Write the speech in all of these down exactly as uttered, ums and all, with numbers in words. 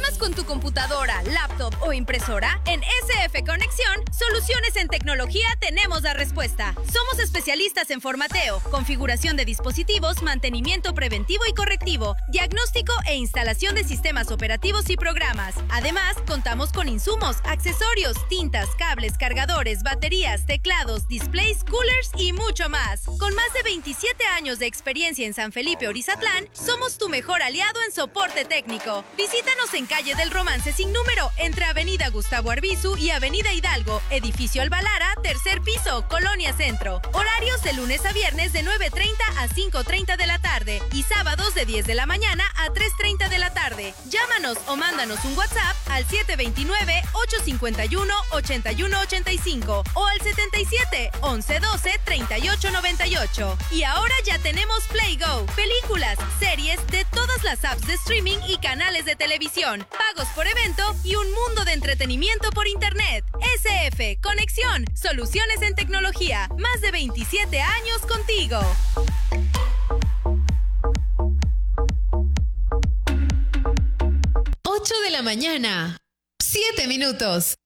¿Problemas con tu computadora, laptop o impresora? En S F Conexión, Soluciones en Tecnología tenemos la respuesta. Somos especialistas en formateo, configuración de dispositivos, mantenimiento preventivo y correctivo, diagnóstico e instalación de sistemas operativos y programas. Además, contamos con insumos, accesorios, tintas, cables, cargadores, baterías, teclados, displays, coolers y mucho más. Con más de veintisiete años de experiencia en San Felipe Orizatlán, somos tu mejor aliado en soporte técnico. Visítanos en calle del Romance sin número, entre Avenida Gustavo Arbizu y Avenida Hidalgo, Edificio Albalara, tercer piso, Colonia Centro. Horarios de lunes a viernes de nueve treinta a cinco treinta de la tarde y sábados de diez de la mañana a tres treinta de la tarde. Llámanos o mándanos un WhatsApp al siete dos nueve, ocho cinco uno, ocho uno ocho cinco o al setenta y siete, once doce, treinta y ocho noventa y ocho. Y ahora ya tenemos Play Go, películas, series de todas las apps de streaming y canales de televisión, pagos por evento y un mundo de entretenimiento por internet. S F Conexión, Soluciones en Tecnología, más de veintisiete años contigo. ocho de la mañana, siete minutos.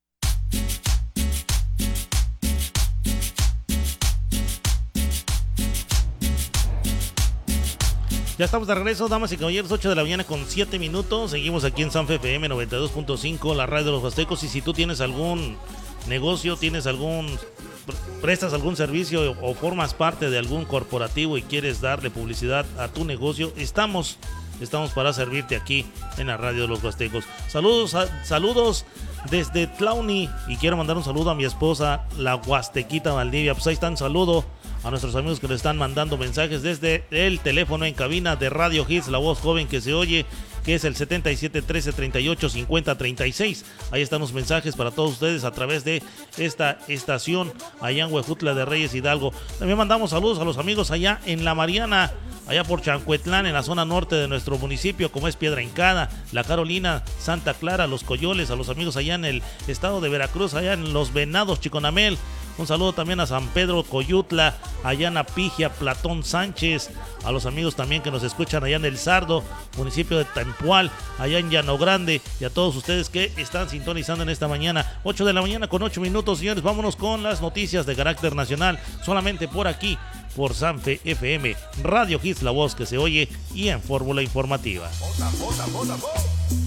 Ya estamos de regreso, damas y caballeros, ocho de la mañana con siete minutos. Seguimos aquí en Sanfe F M noventa y dos punto cinco, la radio de los Huastecos. Y si tú tienes algún negocio, tienes algún, prestas algún servicio o formas parte de algún corporativo y quieres darle publicidad a tu negocio, estamos, estamos para servirte aquí en la radio de los Huastecos. Saludos, a, saludos desde Tlauni, y quiero mandar un saludo a mi esposa, la Huastequita Valdivia. Pues ahí está un saludo a nuestros amigos que le están mandando mensajes desde el teléfono en cabina de Radio Hits, la voz joven que se oye, que es el setenta y siete, trece, treinta y ocho, cincuenta, treinta y seis. Ahí están los mensajes para todos ustedes a través de esta estación allá en Huejutla de Reyes, Hidalgo. También mandamos saludos a los amigos allá en La Mariana, allá por Chancuetlán, en la zona norte de nuestro municipio, como es Piedra Hincada, La Carolina, Santa Clara, Los Coyoles, a los amigos allá en el estado de Veracruz, allá en Los Venados, Chiconamel. Un saludo también a San Pedro Coyutla, allá en Apigia, Platón Sánchez, a los amigos también que nos escuchan allá en El Sardo, municipio de Tempual, allá en Llano Grande, y a todos ustedes que están sintonizando en esta mañana, ocho de la mañana con ocho minutos, señores. Vámonos con las noticias de carácter nacional, solamente por aquí, por Sanfe F M, Radio Hits, la voz que se oye, y en Fórmula Informativa. Bota, bota, bota, bota.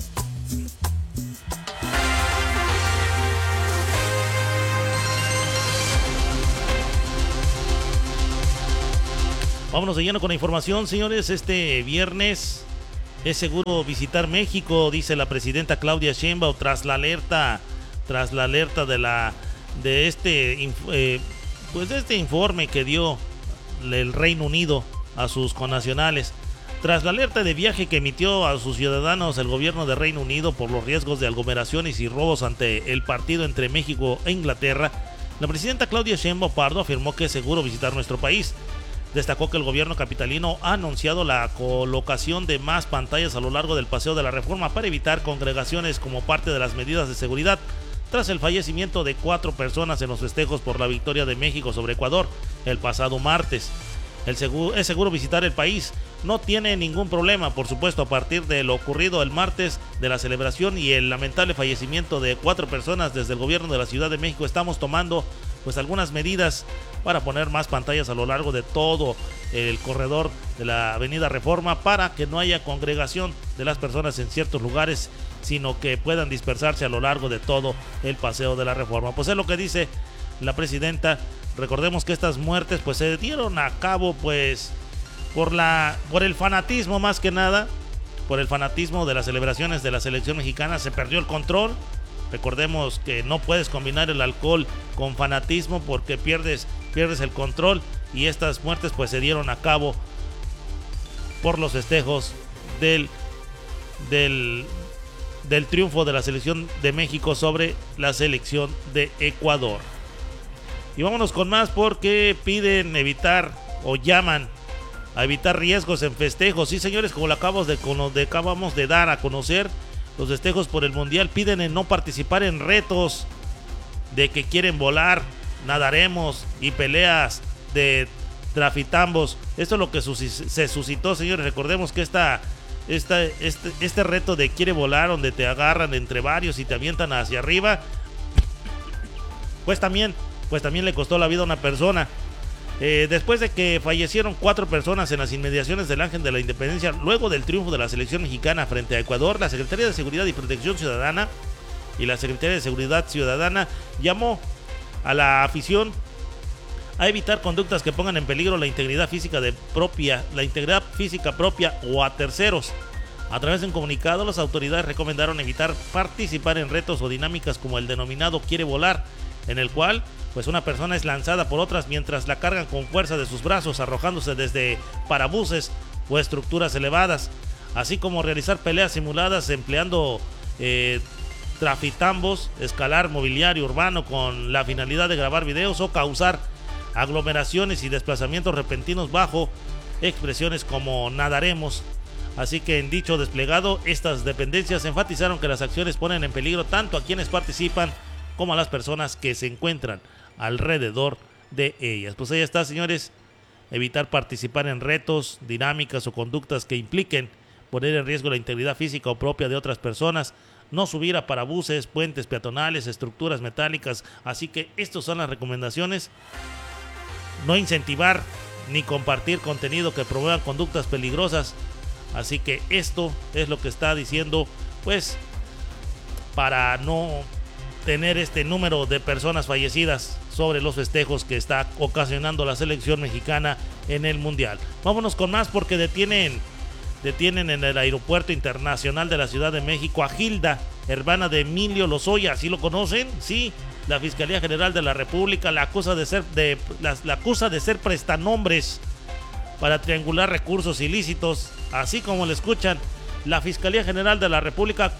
Vámonos de lleno con la información, señores. Este viernes es seguro visitar México, dice la presidenta Claudia Sheinbaum, tras la alerta, tras la alerta de la de este eh, pues de este informe que dio el Reino Unido a sus connacionales. Tras la alerta de viaje que emitió a sus ciudadanos el gobierno de Reino Unido por los riesgos de aglomeraciones y robos ante el partido entre México e Inglaterra, la presidenta Claudia Sheinbaum Pardo afirmó que es seguro visitar nuestro país. Destacó que el gobierno capitalino ha anunciado la colocación de más pantallas a lo largo del Paseo de la Reforma para evitar congregaciones como parte de las medidas de seguridad tras el fallecimiento de cuatro personas en los festejos por la victoria de México sobre Ecuador el pasado martes. El seguro, es seguro visitar el país, no tiene ningún problema, por supuesto, a partir de lo ocurrido el martes de la celebración y el lamentable fallecimiento de cuatro personas. Desde el gobierno de la Ciudad de México estamos tomando pues algunas medidas para poner más pantallas a lo largo de todo el corredor de la avenida Reforma para que no haya congregación de las personas en ciertos lugares, sino que puedan dispersarse a lo largo de todo el Paseo de la Reforma. Pues es lo que dice la presidenta. Recordemos que estas muertes pues se dieron a cabo pues por la por el fanatismo, más que nada, por el fanatismo de las celebraciones de la selección mexicana. Se perdió el control. Recordemos que no puedes combinar el alcohol con fanatismo porque pierdes, pierdes el control, y estas muertes pues se dieron a cabo por los festejos del, del, del triunfo de la selección de México sobre la selección de Ecuador. Y vámonos con más porque piden evitar o llaman a evitar riesgos en festejos. Sí, señores, como lo acabamos de, de, acabamos de dar a conocer, los festejos por el Mundial piden en no participar en retos de que quieren volar, nadaremos y peleas de trafitambos. Esto es lo que se suscitó, señores. Recordemos que esta, esta, este, este reto de quiere volar, donde te agarran entre varios y te avientan hacia arriba, pues también, pues también le costó la vida a una persona. Eh, después de que fallecieron cuatro personas en las inmediaciones del Ángel de la Independencia, luego del triunfo de la selección mexicana frente a Ecuador, la Secretaría de Seguridad y Protección Ciudadana y la Secretaría de Seguridad Ciudadana llamó a la afición a evitar conductas que pongan en peligro la integridad física de propia, la integridad física propia o a terceros. A través de un comunicado, las autoridades recomendaron evitar participar en retos o dinámicas como el denominado quiere volar, en el cual pues una persona es lanzada por otras mientras la cargan con fuerza de sus brazos, arrojándose desde parabuses o estructuras elevadas, así como realizar peleas simuladas empleando eh, trafitambos, escalar mobiliario urbano con la finalidad de grabar videos o causar aglomeraciones y desplazamientos repentinos bajo expresiones como nadaremos. Así que en dicho desplegado, estas dependencias enfatizaron que las acciones ponen en peligro tanto a quienes participan como a las personas que se encuentran alrededor de ellas. Pues ahí está, señores, evitar participar en retos, dinámicas o conductas que impliquen poner en riesgo la integridad física o propia de otras personas, no subir a parabuses, puentes peatonales, estructuras metálicas. Así que estas son las recomendaciones. No incentivar ni compartir contenido que promueva conductas peligrosas. Así que esto es lo que está diciendo, pues, para no tener este número de personas fallecidas sobre los festejos que está ocasionando la selección mexicana en el Mundial. Vámonos con más, porque detienen, detienen en el Aeropuerto Internacional de la Ciudad de México a Gilda, hermana de Emilio Lozoya. ¿Sí lo conocen? Sí. La Fiscalía General de la República la acusa de ser, de, la, la acusa de ser prestanombres para triangular recursos ilícitos. Así como le escuchan, la Fiscalía General de la República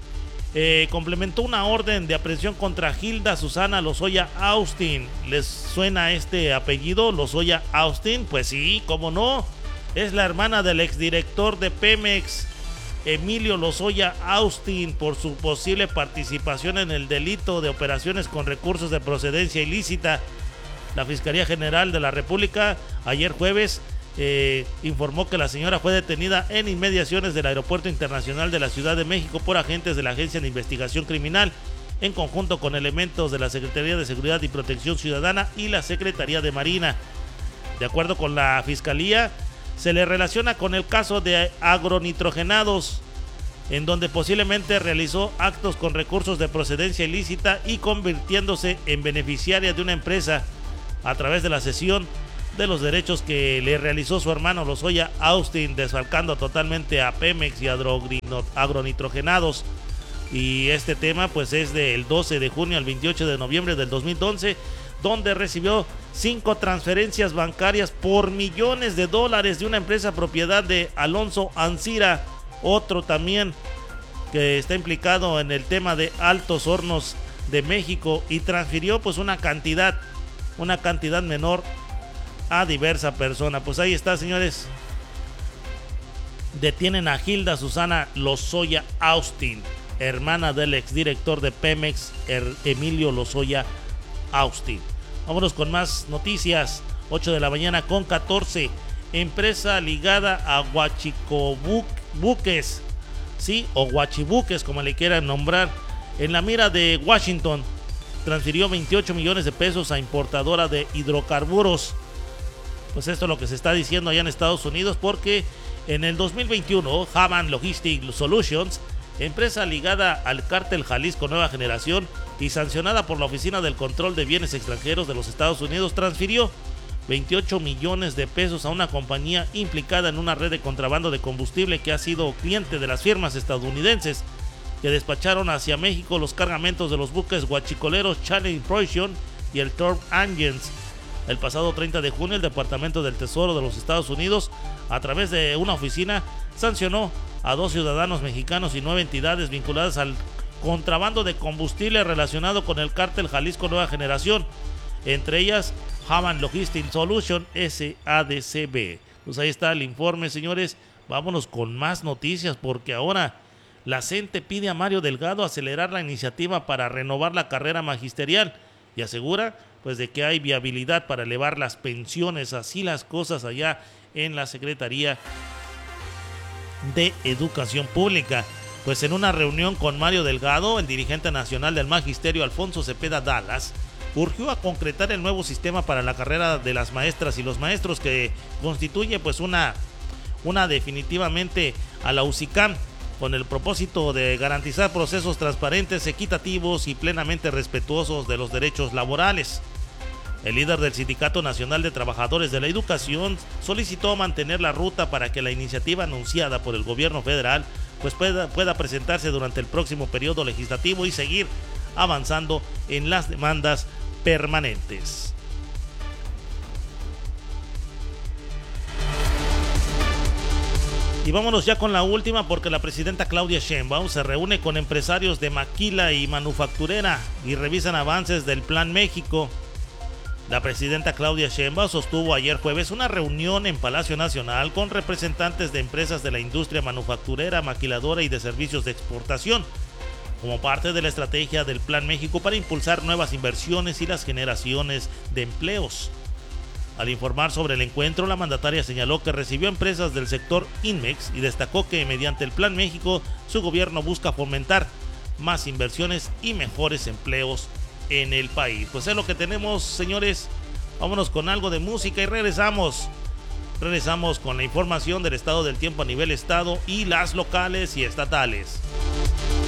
Eh, complementó una orden de aprehensión contra Gilda Susana Lozoya Austin. ¿Les suena este apellido, Lozoya Austin? Pues sí, cómo no. Es la hermana del exdirector de Pemex, Emilio Lozoya Austin, por su posible participación en el delito de operaciones con recursos de procedencia ilícita. La Fiscalía General de la República ayer jueves Eh, informó que la señora fue detenida en inmediaciones del Aeropuerto Internacional de la Ciudad de México por agentes de la Agencia de Investigación Criminal, en conjunto con elementos de la Secretaría de Seguridad y Protección Ciudadana y la Secretaría de Marina. De acuerdo con la Fiscalía, se le relaciona con el caso de agronitrogenados, en donde posiblemente realizó actos con recursos de procedencia ilícita y convirtiéndose en beneficiaria de una empresa a través de la cesión de los derechos que le realizó su hermano Lozoya Austin, desfalcando totalmente a Pemex y a agronitrogenados. Y este tema pues es del doce de junio al veintiocho de noviembre del dos mil once, donde recibió cinco transferencias bancarias por millones de dólares de una empresa propiedad de Alonso Ancira, otro también que está implicado en el tema de Altos Hornos de México, y transfirió pues una cantidad, una cantidad menor a diversa persona. Pues ahí está, señores. Detienen a Gilda Susana Lozoya Austin, hermana del exdirector de Pemex, Emilio Lozoya Austin. Vámonos con más noticias. ocho de la mañana con catorce. Empresa ligada a Huachicobuques, sí, o Huachibuques, como le quieran nombrar, en la mira de Washington, transfirió veintiocho millones de pesos a importadora de hidrocarburos. Pues esto es lo que se está diciendo allá en Estados Unidos, porque en el dos mil veintiuno, Havan Logistic Solutions, empresa ligada al cártel Jalisco Nueva Generación y sancionada por la Oficina del Control de Bienes Extranjeros de los Estados Unidos, transfirió veintiocho millones de pesos a una compañía implicada en una red de contrabando de combustible que ha sido cliente de las firmas estadounidenses que despacharon hacia México los cargamentos de los buques guachicoleros Channel Impression y el Torm Engines. El pasado treinta de junio, el Departamento del Tesoro de los Estados Unidos, a través de una oficina, sancionó a dos ciudadanos mexicanos y nueve entidades vinculadas al contrabando de combustible relacionado con el cártel Jalisco Nueva Generación, entre ellas Havan Logistic Solution S A D C B. Pues ahí está el informe, señores. Vámonos con más noticias, porque ahora la CENTE pide a Mario Delgado acelerar la iniciativa para renovar la carrera magisterial y asegura pues de que hay viabilidad para elevar las pensiones. Así las cosas allá en la Secretaría de Educación Pública. Pues en una reunión con Mario Delgado, el dirigente nacional del Magisterio Alfonso Cepeda Dallas urgió a concretar el nuevo sistema para la carrera de las maestras y los maestros, que constituye pues una, una definitivamente a la U C I C A M, con el propósito de garantizar procesos transparentes, equitativos y plenamente respetuosos de los derechos laborales. El líder del Sindicato Nacional de Trabajadores de la Educación solicitó mantener la ruta para que la iniciativa anunciada por el gobierno federal pues pueda, pueda presentarse durante el próximo periodo legislativo y seguir avanzando en las demandas permanentes. Y vámonos ya con la última, porque la presidenta Claudia Sheinbaum se reúne con empresarios de maquila y manufacturera y revisan avances del Plan México. La presidenta Claudia Sheinbaum sostuvo ayer jueves una reunión en Palacio Nacional con representantes de empresas de la industria manufacturera, maquiladora y de servicios de exportación, como parte de la estrategia del Plan México para impulsar nuevas inversiones y las generaciones de empleos. Al informar sobre el encuentro, la mandataria señaló que recibió empresas del sector Inmex y destacó que mediante el Plan México su gobierno busca fomentar más inversiones y mejores empleos en el país. Pues es lo que tenemos, señores. Vámonos con algo de música y regresamos. Regresamos con la información del estado del tiempo a nivel estado y las locales y estatales.